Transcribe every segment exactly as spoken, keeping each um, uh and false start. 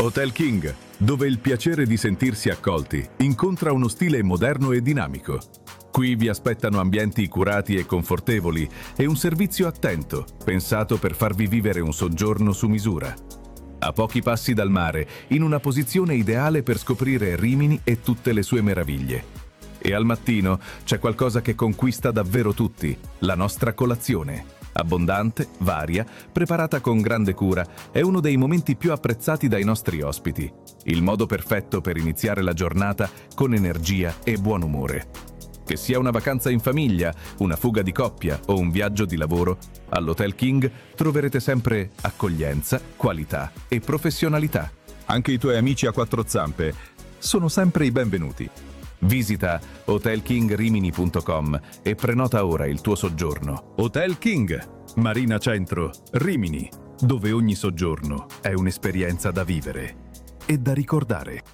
Hotel King, dove il piacere di sentirsi accolti incontra uno stile moderno e dinamico. Qui vi aspettano ambienti curati e confortevoli e un servizio attento, pensato per farvi vivere un soggiorno su misura. A pochi passi dal mare, in una posizione ideale per scoprire Rimini e tutte le sue meraviglie. E al mattino c'è qualcosa che conquista davvero tutti, la nostra colazione. Abbondante, varia, preparata con grande cura, è uno dei momenti più apprezzati dai nostri ospiti. Il modo perfetto per iniziare la giornata con energia e buon umore. Che sia una vacanza in famiglia, una fuga di coppia o un viaggio di lavoro, all'Hotel King troverete sempre accoglienza, qualità e professionalità. Anche i tuoi amici a quattro zampe sono sempre i benvenuti. Visita hotel king rimini punto com e prenota ora il tuo soggiorno. Hotel King, Marina Centro, Rimini, dove ogni soggiorno è un'esperienza da vivere e da ricordare.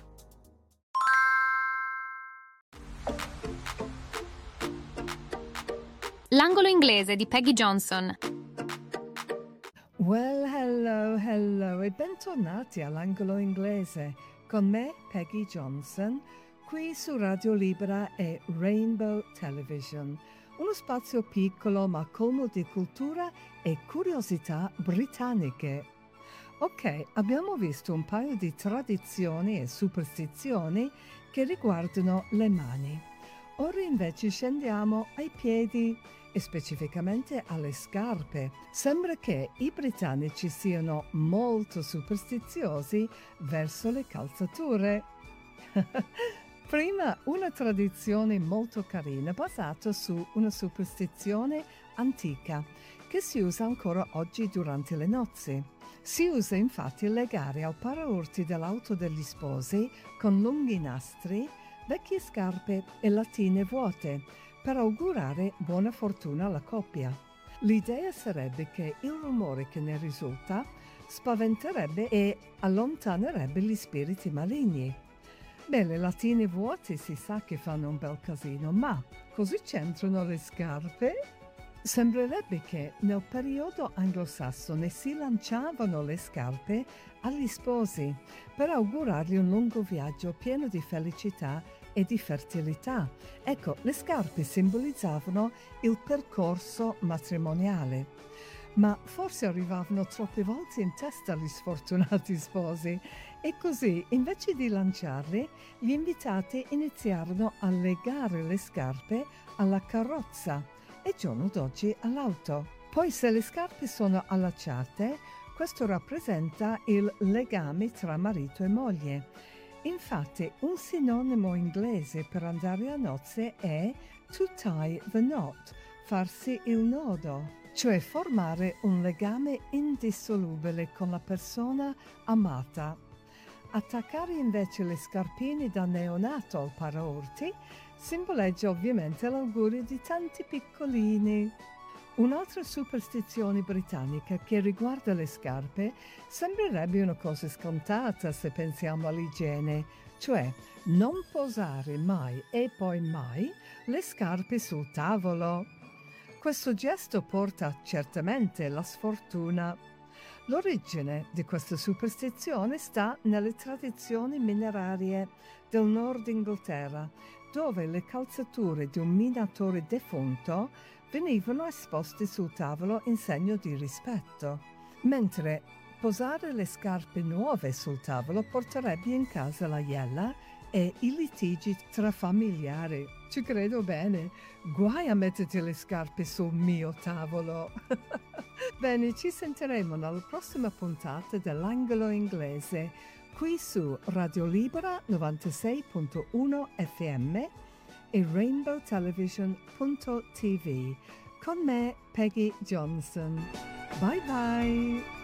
L'angolo inglese di Peggy Johnson. Well, hello, hello e bentornati all'angolo inglese con me, Peggy Johnson, qui su Radio Libera e Rainbow Television, uno spazio piccolo ma colmo di cultura e curiosità britanniche. Ok, abbiamo visto un paio di tradizioni e superstizioni che riguardano le mani. Ora invece scendiamo ai piedi e specificamente alle scarpe. Sembra che i britannici siano molto superstiziosi verso le calzature. Prima una tradizione molto carina basata su una superstizione antica che si usa ancora oggi durante le nozze. Si usa infatti legare al paraurti dell'auto degli sposi con lunghi nastri vecchie scarpe e lattine vuote per augurare buona fortuna alla coppia. L'idea sarebbe che il rumore che ne risulta spaventerebbe e allontanerebbe gli spiriti maligni. Beh, le lattine vuote si sa che fanno un bel casino, ma così c'entrano le scarpe? Sembrerebbe che nel periodo anglosassone si lanciavano le scarpe agli sposi per augurargli un lungo viaggio pieno di felicità e di fertilità. Ecco, le scarpe simbolizzavano il percorso matrimoniale. Ma forse arrivavano troppe volte in testa agli sfortunati sposi e così, invece di lanciarli, gli invitati iniziarono a legare le scarpe alla carrozza e giorno d'oggi all'auto. Poi se le scarpe sono allacciate, questo rappresenta il legame tra marito e moglie. Infatti, un sinonimo inglese per andare a nozze è to tie the knot, farsi il nodo, cioè formare un legame indissolubile con la persona amata. Attaccare invece le scarpine da neonato al paraurti simboleggia ovviamente l'augurio di tanti piccolini. Un'altra superstizione britannica che riguarda le scarpe sembrerebbe una cosa scontata se pensiamo all'igiene, cioè non posare mai e poi mai le scarpe sul tavolo. Questo gesto porta certamente la sfortuna. L'origine di questa superstizione sta nelle tradizioni minerarie del Nord Inghilterra, dove le calzature di un minatore defunto venivano esposte sul tavolo in segno di rispetto, mentre posare le scarpe nuove sul tavolo porterebbe in casa la iella e i litigi tra familiari. Ci credo bene, guai a metterti le scarpe sul mio tavolo. Bene, ci sentiremo nella prossima puntata dell'Angolo Inglese, qui su Radio Libera novantasei punto uno F M e rainbow television punto t v con me, Peggy Johnson. Bye bye!